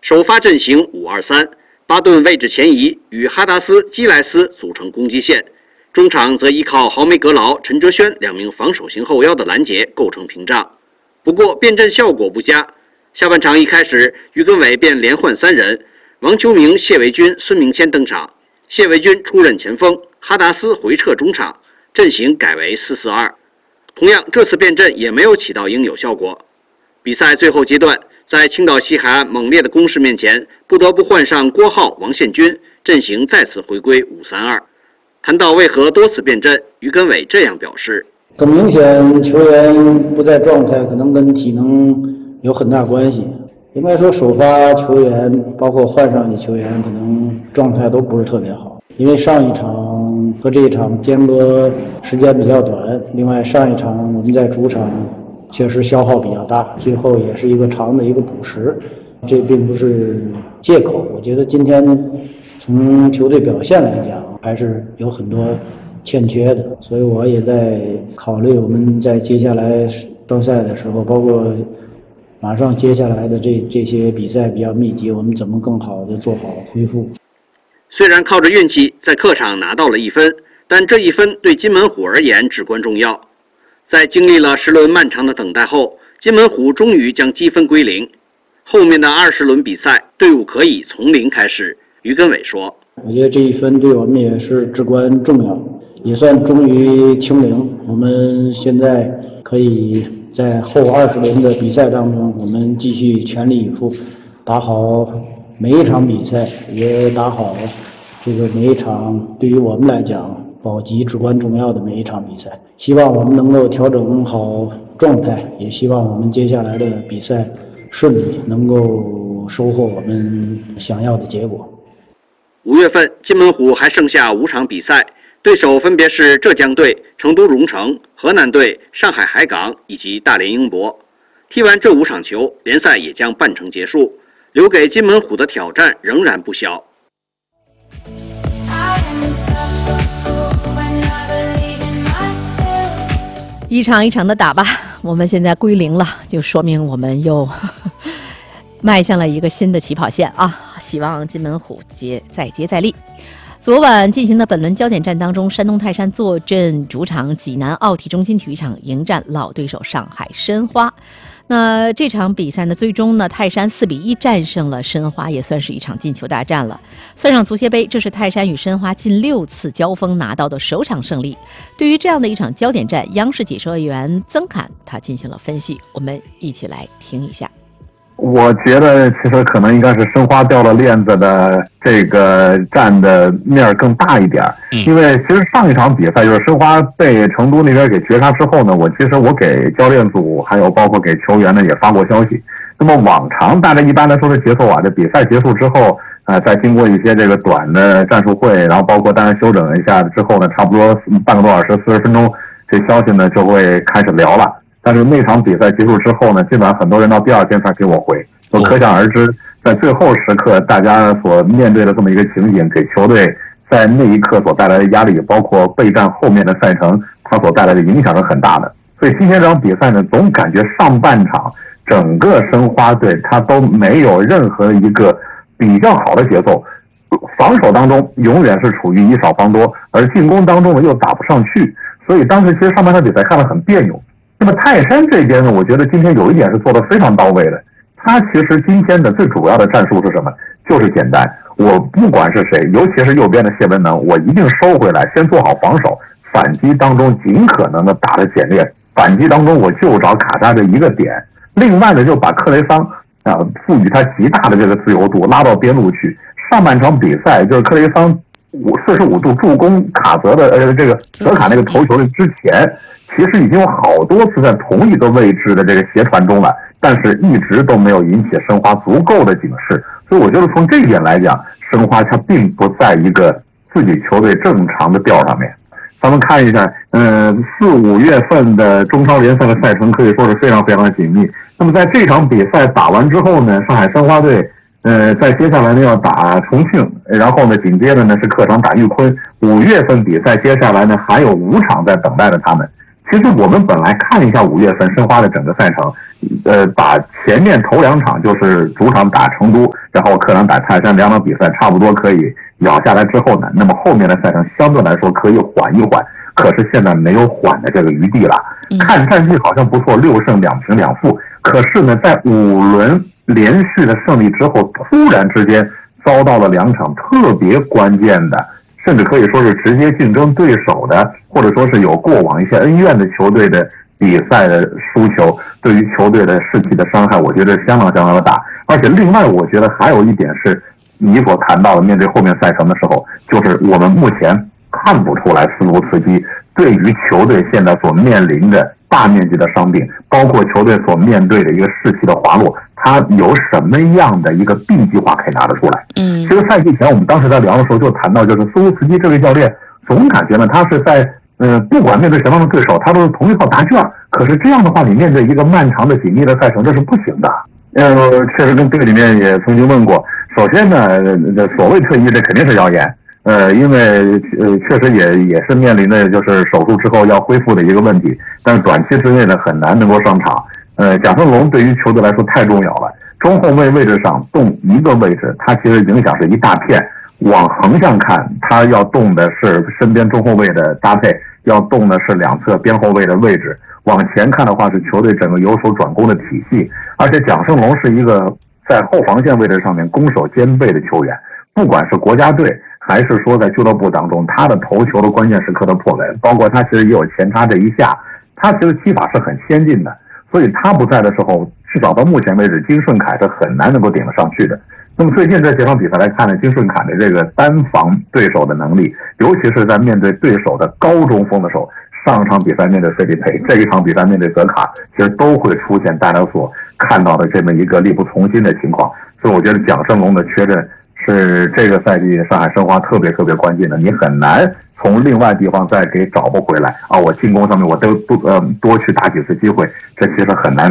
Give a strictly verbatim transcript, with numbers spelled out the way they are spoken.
首发阵型五二三，巴顿位置前移，与哈达斯、基莱斯组成攻击线，中场则依靠豪梅格劳、陈哲轩两名防守型后腰的拦截构成屏障。不过变阵效果不佳，下半场一开始，于根伟便连换三人，王秋明、谢维军、孙明谦登场，谢维军出任前锋，哈达斯回撤中场，阵型改为四四二。同样，这次变阵也没有起到应有效果。比赛最后阶段，在青岛西海岸猛烈的攻势面前，不得不换上郭浩、王献军，阵型再次回归五三二。谈到为何多次变阵，于根伟这样表示： 很明显，球员不在状态，可能跟体能有很大关系。应该说，首发球员包括换上的球员，可能状态都不是特别好。因为上一场和这一场间隔时间比较短，另外上一场我们在主场确实消耗比较大，最后也是一个长的一个补时，这并不是借口。我觉得今天从球队表现来讲，还是有很多欠缺的，所以我也在考虑我们在接下来正赛的时候，包括马上接下来的这这些比赛比较密集，我们怎么更好的做好恢复。 虽然靠着运气在客场拿到了一分，但这一分对金门虎而言至关重要。在经历了十轮漫长的等待后，金门虎终于将积分归零。后面的二十轮比赛，队伍可以从零开始。于根伟说：“ 我觉得这一分对我们也是至关重要，也算终于清零。我们现在可以在后二十轮的比赛当中，我们继续全力以赴，打好每一场比赛，也打好这个每一场对于我们来讲保级至关重要的每一场比赛。希望我们能够调整好状态，也希望我们接下来的比赛顺利，能够收获我们想要的结果。” 五月份，金门虎还剩下五场比赛，对手分别是浙江队、成都蓉城、河南队、上海海港以及大连英博。踢完这五场球，联赛也将半程结束，留给金门虎的挑战仍然不小。 一场一场的打吧，我们现在归零了，就说明我们又迈向了一个新的起跑线啊！希望金门虎接再接再厉。昨晚进行的本轮焦点战当中，山东泰山坐镇主场济南奥体中心体育场迎战老对手上海申花。那这场比赛呢，最终呢，泰山四比一战胜了申花，也算是一场进球大战了。算上足协杯，这是泰山与申花近六次交锋拿到的首场胜利。对于这样的一场焦点战，央视解说员曾侃他进行了分析，我们一起来听一下。 我觉得其实可能应该是申花掉了链子的这个占的面更大一点，因为其实上一场比赛就是申花被成都那边给绝杀之后呢，我其实我给教练组还有包括给球员呢也发过消息。那么往常大家一般来说的节奏啊，这比赛结束之后，呃，再经过一些这个短的战术会，然后包括当然休整一下之后呢，差不多半个多小时四十分钟，这消息呢就会开始聊了。但是那场比赛结束之后呢，基本上很多人到第二天才给我回，就可想而知，在最后时刻大家所面对的这么一个情景，给球队在那一刻所带来的压力，包括备战后面的赛程，它所带来的影响是很大的。所以今天这场比赛呢，总感觉上半场整个申花队他都没有任何一个比较好的节奏，防守当中永远是处于以少防多，而进攻当中呢又打不上去，所以当时其实上半场比赛看得很别扭。那么泰山这边呢，我觉得今天有一点是做得非常到位的。他其实今天的最主要的战术是什么？就是简单，我不管是谁，尤其是右边的谢文能，我一定收回来，先做好防守，反击当中尽可能的打得简练，反击当中我就找卡扎这一个点。另外呢，就把克雷桑啊赋予他极大的这个自由度，拉到边路去。上半场比赛就是克雷桑五四十五度助攻卡泽的呃这个泽卡那个头球的之前。其实已经有好多次在同一个位置的这个斜传中了，但是一直都没有引起申花足够的警示，所以我觉得从这一点来讲，申花它并不在一个自己球队正常的调上面。咱们看一下，呃，四五月份的中超联赛的赛程可以说是非常非常的紧密。那么在这场比赛打完之后呢，上海申花队，呃，在接下来呢要打重庆，然后呢紧接着呢是客场打裕昆。五月份比赛接下来呢还有五场在等待着他们。 其实我们本来看一下五月份申花的整个赛程，呃，把前面头两场就是主场打成都，然后客场打泰山两场比赛差不多可以咬下来之后呢，那么后面的赛程相对来说可以缓一缓。可是现在没有缓的这个余地了。看战绩好像不错，六胜两平两负。可是呢，在五轮连续的胜利之后，突然之间遭到了两场特别关键的，甚至可以说是直接竞争对手的，或者说是有过往一些恩怨的球队的比赛的输球，对于球队的士气的伤害，我觉得相当相当的大。而且另外，我觉得还有一点是你所谈到的，面对后面赛程的时候，就是我们目前看不出来斯卢茨基对于球队现在所面临的大面积的伤病，包括球队所面对的一个士气的滑落，他有什么样的一个 B 计划可以拿得出来？嗯，其实赛季前我们当时在聊的时候就谈到，就是斯卢茨基这位教练总感觉呢，他是在呃不管面对什么样的对手，他都是同一套答卷。可是这样的话，你面对一个漫长的紧密的赛程，这是不行的。呃，确实跟队里面也曾经问过，首先呢，所谓退役这肯定是谣言。呃，因为呃确实也也是面临的就是手术之后要恢复的一个问题，但是短期之内呢很难能够上场。呃，贾森龙对于球队来说太重要了，中后卫位置上动一个位置，它其实影响是一大片。往横向看，他要动的是身边中后卫的搭配，要动的是两侧边后卫的位置。往前看的话，是球队整个由守转攻的体系。而且蒋胜龙是一个在后防线位置上面攻守兼备的球员，不管是国家队还是说在俱乐部当中，他的头球的关键时刻的破门，包括他其实也有前插这一下，他其实踢法是很先进的。所以他不在的时候，至少到目前为止，金顺凯是很难能够顶得上去的。那么最近这几场比赛来看呢，金顺凯的这个单防对手的能力，尤其是在面对对手的高中锋的时候，上场比赛面对费利佩，这一场比赛面对泽卡，其实都会出现大家所看到的这么一个力不从心的情况。所以我觉得蒋胜龙的缺阵是这个赛季上海申花特别特别关键的，你很难从另外地方再给找不回来啊！我进攻上面我都多呃多去打几次机会，这其实很难